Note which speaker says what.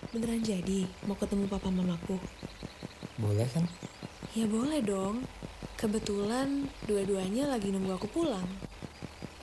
Speaker 1: Beneran jadi mau ketemu papa mamaku?
Speaker 2: Boleh kan?
Speaker 1: Ya boleh dong. Kebetulan dua-duanya lagi nunggu aku pulang.